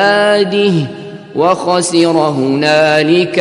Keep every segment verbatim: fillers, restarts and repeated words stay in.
عباده وخسر هنالك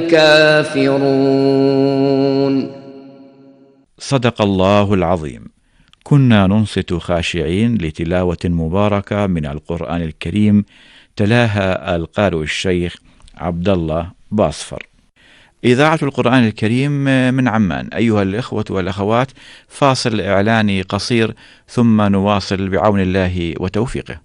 الكافرون. صدق الله العظيم. كنا ننصت خاشعين لتلاوة مباركة من القرآن الكريم تلاها القارئ الشيخ عبد الله باصفر. إذاعة القرآن الكريم من عمان. أيها الإخوة والأخوات، فاصل إعلاني قصير ثم نواصل بعون الله وتوفيقه.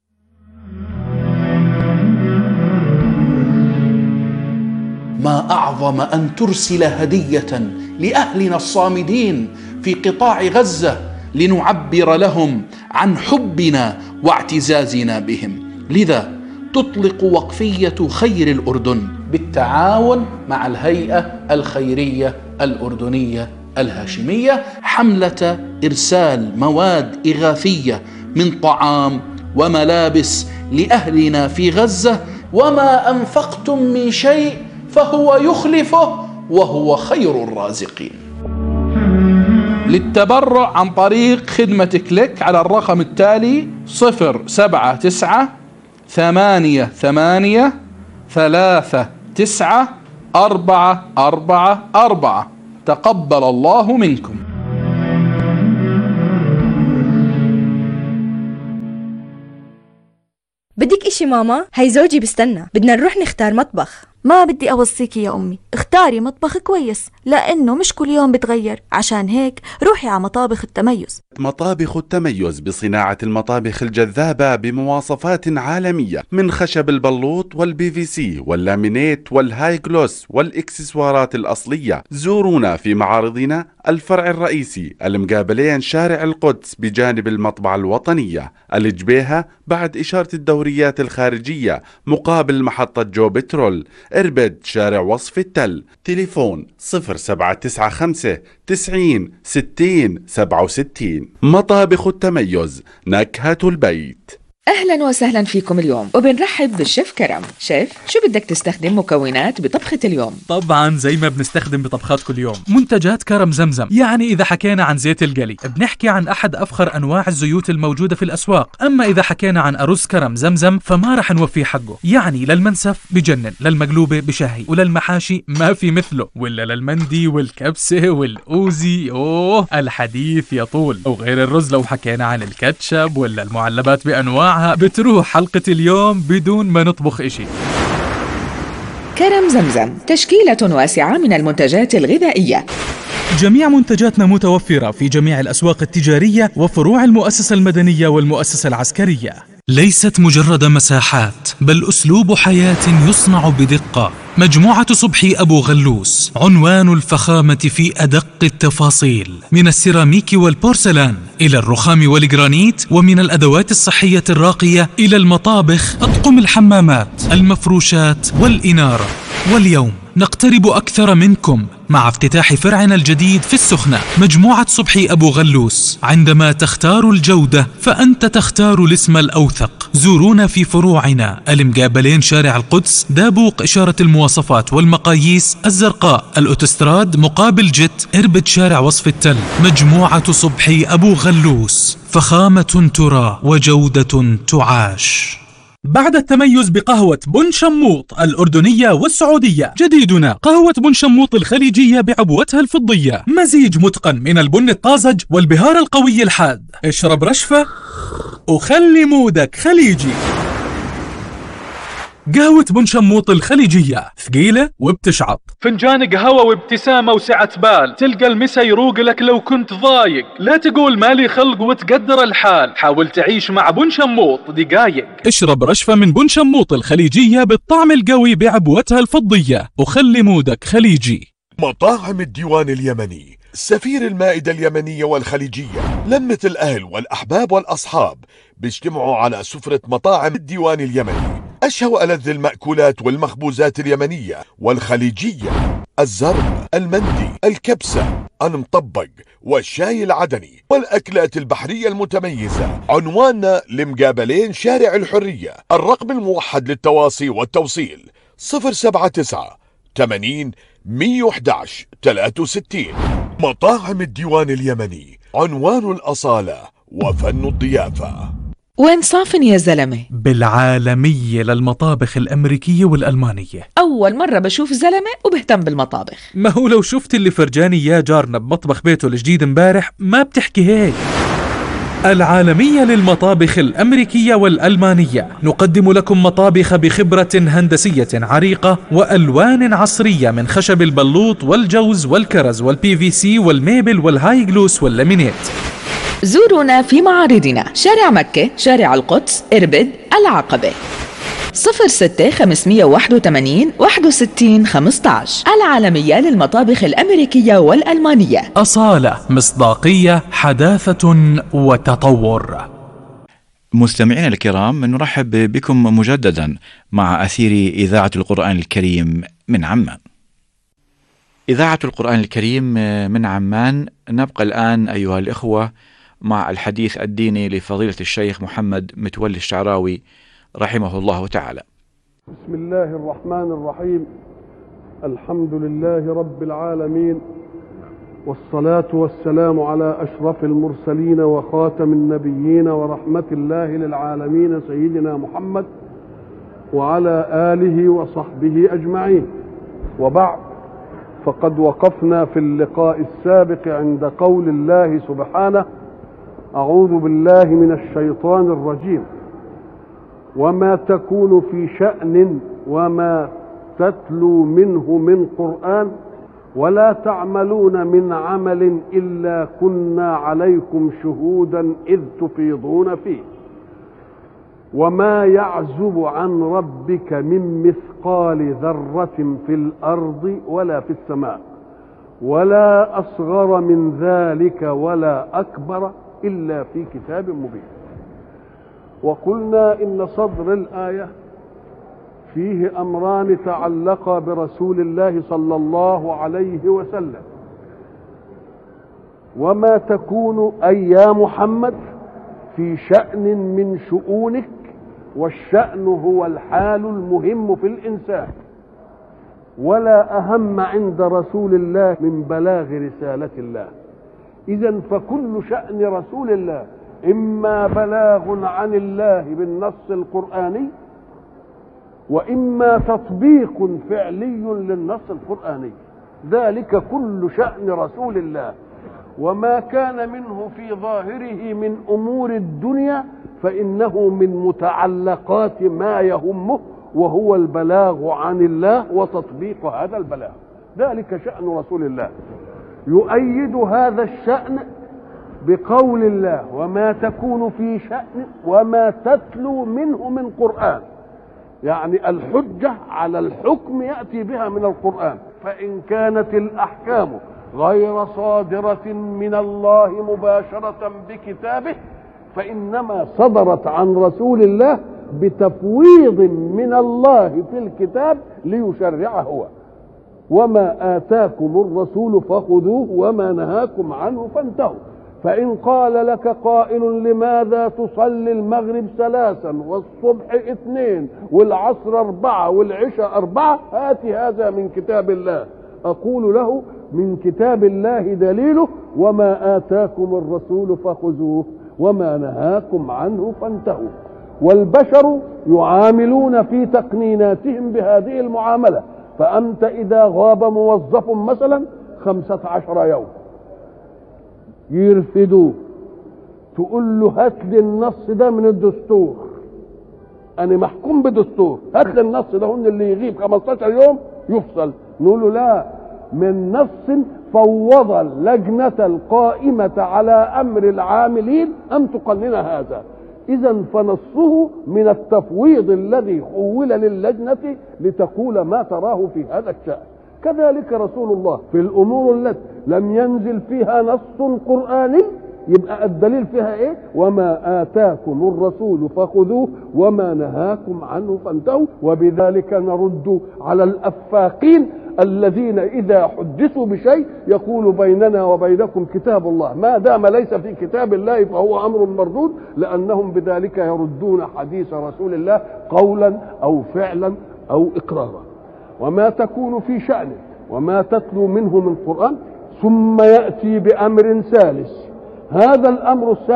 ما أعظم أن ترسل هدية لأهلنا الصامدين في قطاع غزة لنعبر لهم عن حبنا واعتزازنا بهم. لذا تطلق وقفية خير الأردن بالتعاون مع الهيئة الخيرية الأردنية الهاشمية حملة إرسال مواد إغاثية من طعام وملابس لأهلنا في غزة، وما أنفقتم من شيء فهو يخلفه وهو خير الرازقين. للتبرع عن طريق خدمة كليك على الرقم التالي صفر سبعة تسعة ثمانية ثمانية ثلاثة تسعة أربعة أربعة أربعة. تقبل الله منكم. بدك إشي ماما؟ هاي زوجي بستنى، بدنا نروح نختار مطبخ. ما بدي أوصيكي يا أمي، اختاري مطبخ كويس لأنه مش كل يوم بتغير. عشان هيك روحي على مطابخ التميز. مطابخ التميز بصناعة المطابخ الجذابة بمواصفات عالمية، من خشب البلوط والبي في سي واللامينيت والهاي جلوس والإكسسوارات الأصلية. زورونا في معارضنا الفرع الرئيسي المقابلين شارع القدس بجانب المطبعة الوطنية الجبيهة بعد إشارة الدوريات الخارجية مقابل محطة جو بترول. إربد شارع وصف التل. تليفون صفر سبعة تسعة خمسة تسعين ستين سبعة وستين. مطابخ التميز، نكهة البيت. أهلا وسهلا فيكم اليوم، وبنرحب بالشيف كرم. شيف، شو بدك تستخدم مكونات بطبخة اليوم؟ طبعا زي ما بنستخدم بطبخات كل يوم، منتجات كرم زمزم. يعني إذا حكينا عن زيت القلي بنحكي عن أحد أفخر أنواع الزيوت الموجودة في الأسواق. أما إذا حكينا عن أرز كرم زمزم فما رح نوفيه حقه. يعني للمنسف بجنن، للمقلوبة بشهي، وللمحاشي ما في مثله، ولا للمندي والكبسة والأوزي أوه الحديث يطول. وغير الرز لو حكينا عن الكاتشب ولا المعلبات بأنواع بتروح حلقة اليوم بدون ما نطبخ إشي. كرم زمزم تشكيلة واسعة من المنتجات الغذائية. جميع منتجاتنا متوفرة في جميع الأسواق التجارية وفروع المؤسسة المدنية والمؤسسة العسكرية. ليست مجرد مساحات، بل أسلوب حياة يصنع بدقة. مجموعة صبحي أبو غلوس، عنوان الفخامة في أدق التفاصيل، من السيراميك والبورسلان إلى الرخام والجرانيت، ومن الأدوات الصحية الراقية إلى المطابخ، أطقم الحمامات، المفروشات والإنارة. واليوم نقترب أكثر منكم مع افتتاح فرعنا الجديد في السخنة. مجموعة صبحي أبو غلوس، عندما تختار الجودة فأنت تختار الاسم الأوثق. زورونا في فروعنا المقابلين شارع القدس، دابوق إشارة المواصفات والمقاييس الزرقاء، الأوتوستراد مقابل جت، إربد شارع وصف التل. مجموعة صبحي أبو غلوس، فخامة ترى وجودة تعاش. بعد التميز بقهوة بن شموط الأردنية والسعودية، جديدنا قهوة بن شموط الخليجية بعبوتها الفضية، مزيج متقن من البن الطازج والبهار القوي الحاد. اشرب رشفة وخلي مودك خليجي. قهوة بن شموط الخليجية، ثقيلة وبتشعط. فنجان قهوة وابتسامة وسعة بال، تلقى المسا يروق لك لو كنت ضايق. لا تقول مالي خلق وتقدر الحال، حاول تعيش مع بن شموط دقايق. اشرب رشفة من بن شموط الخليجية بالطعم القوي بعبوتها الفضية، وخلي مودك خليجي. مطاعم الديوان اليمني، سفير المائدة اليمنية والخليجية، لمة الأهل والأحباب والأصحاب بيجتمعوا على سفرة مطاعم الديوان اليمني. أشهى وألذ المأكولات والمخبوزات اليمنية والخليجية، الزرب، المندي، الكبسة، المطبق والشاي العدني والأكلات البحرية المتميزة. عنواننا لمقابلين شارع الحرية. الرقم الموحد للتواصي والتوصيل صفر سبعة تسعة ثمانين مية وأحد عشر ثلاثة وستين. مطاعم الديوان اليمني، عنوان الأصالة وفن الضيافة. وين صافن يا زلمة؟ بالعالمية للمطابخ الأمريكية والألمانية. أول مرة بشوف زلمة وبهتم بالمطابخ. ما هو لو شفت اللي فرجاني إياه جارنا بمطبخ بيته الجديد امبارح ما بتحكي هيك. العالمية للمطابخ الأمريكية والألمانية، نقدم لكم مطابخ بخبرة هندسية عريقة وألوان عصرية من خشب البلوط والجوز والكرز والبي في سي والميبل والهاي جلوس واللامينيت. زورونا في معارضنا شارع مكة، شارع القدس، إربد، العقبة. صفر ستة خمسمية واحد وثمانين واحد وستين خمسة عشر. العالمية للمطابخ الأمريكية والألمانية. أصالة، مصداقية، حداثة وتطور. مستمعينا الكرام، نرحب بكم مجددا مع أثير إذاعة القرآن الكريم من عمان. إذاعة القرآن الكريم من عمان. نبقى الآن أيها الإخوة مع الحديث الديني لفضيلة الشيخ محمد متولي الشعراوي رحمه الله تعالى. بسم الله الرحمن الرحيم. الحمد لله رب العالمين، والصلاة والسلام على أشرف المرسلين وخاتم النبيين ورحمة الله للعالمين سيدنا محمد وعلى آله وصحبه أجمعين. وبعد، فقد وقفنا في اللقاء السابق عند قول الله سبحانه: أعوذ بالله من الشيطان الرجيم: وما تكون في شأن وما تتلو منه من قرآن ولا تعملون من عمل إلا كنا عليكم شهودا إذ تفيضون فيه وما يعزب عن ربك من مثقال ذرة في الأرض ولا في السماء ولا أصغر من ذلك ولا أكبر إلا في كتاب مبين. وقلنا إن صدر الآية فيه أمران تعلقا برسول الله صلى الله عليه وسلم. وما تكون أي يا محمد في شأن من شؤونك، والشأن هو الحال المهم في الإنسان، ولا أهم عند رسول الله من بلاغ رسالة الله. إذن فكل شأن رسول الله إما بلاغ عن الله بالنص القرآني، وإما تطبيق فعلي للنص القرآني. ذلك كل شأن رسول الله. وما كان منه في ظاهره من أمور الدنيا فإنه من متعلقات ما يهمه، وهو البلاغ عن الله وتطبيق هذا البلاغ. ذلك شأن رسول الله. يؤيد هذا الشأن بقول الله: وما تكون في شأن وما تتلو منه من قرآن. يعني الحجة على الحكم يأتي بها من القرآن. فإن كانت الأحكام غير صادرة من الله مباشرة بكتابه، فإنما صدرت عن رسول الله بتفويض من الله في الكتاب ليشرع هو. وما آتاكم الرسول فخذوه وما نهاكم عنه فانتهوا. فإن قال لك قائل: لماذا تصلي المغرب ثلاثا والصبح اثنين والعصر أربعة والعشاء أربعة؟ هات هذا من كتاب الله. أقول له: من كتاب الله دليله: وما آتاكم الرسول فخذوه وما نهاكم عنه فانتهوا. والبشر يعاملون في تقنيناتهم بهذه المعاملة. فأنت إذا غاب موظف مثلا خمسة عشر يوم يرفدوه، تقول له: هات لي النص ده من الدستور، أنا محكوم بدستور، هات لي النص ده. هن اللي يغيب خمسة عشر يوم يفصل. نقول له: لا، من نص فوض اللجنة القائمة على أمر العاملين أن تقنن هذا. إذن فنصه من التفويض الذي خول للجنة لتقول ما تراه في هذا الشأن. كذلك رسول الله في الأمور التي لم ينزل فيها نص قرآني يبقى الدليل فيها إيه؟ وما آتاكم الرسول فخذوه وما نهاكم عنه فانتهوا. وبذلك نرد على الأفاقين الذين إذا حدثوا بشيء يقول: بيننا وبينكم كتاب الله، ما دام ليس في كتاب الله فهو أمر مردود، لأنهم بذلك يردون حديث رسول الله قولا أو فعلا أو إقرارا. وما تكون في شأن وما تتلو منه من قرآن. ثم يأتي بأمر ثالث. هذا الأمر الثالث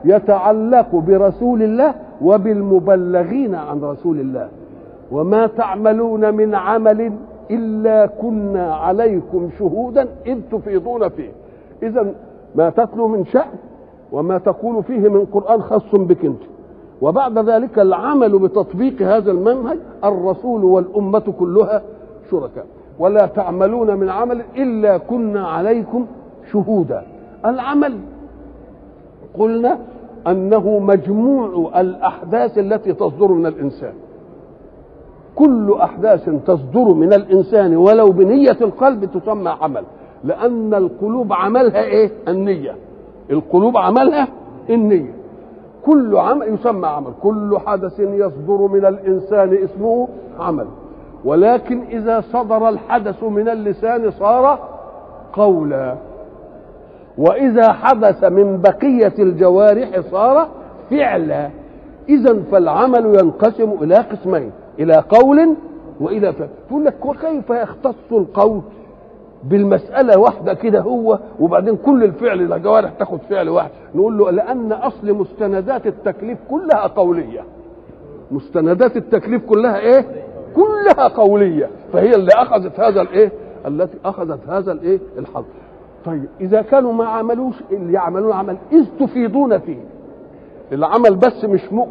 يتعلق برسول الله وبالمبلغين عن رسول الله. وما تعملون من عمل إلا كنا عليكم شهودا إذ تفيضون فيه. إذن ما تتلو من شأن وما تقول فيه من قرآن خاص بك أنت، وبعد ذلك العمل بتطبيق هذا المنهج الرسول والأمة كلها شركاء. ولا تعملون من عمل إلا كنا عليكم شهودا. العمل قلنا أنه مجموع الأحداث التي تصدر من الإنسان. كل أحداث تصدر من الإنسان ولو بنية القلب تسمى عمل، لأن القلوب عملها إيه؟ النية. القلوب عملها النية. كل عمل يسمى عمل. كل حدث يصدر من الإنسان اسمه عمل، ولكن إذا صدر الحدث من اللسان صار قولا، وإذا حدث من بقية الجوارح صار فعلا. إذن فالعمل ينقسم إلى قسمين، إلى قول وإلى فعل. تقول لك وكيف يختص القول بالمسألة واحدة كده هو وبعدين كل الفعل الجوارح تاخد فعل واحد؟ نقول له لأن أصل مستندات التكليف كلها قولية. مستندات التكليف كلها إيه؟ كلها قولية، فهي اللي أخذت هذا الإيه؟ التي أخذت هذا الإيه؟ الحظ. طيب إذا كانوا ما عملوش اللي يعملون عمل إذ تفيضون فيه، العمل بس مش